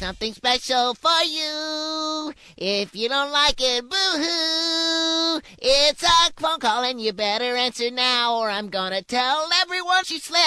something special for you. If you don't like it, boo-hoo. It's a phone call and you better answer now, or I'm gonna tell everyone she slept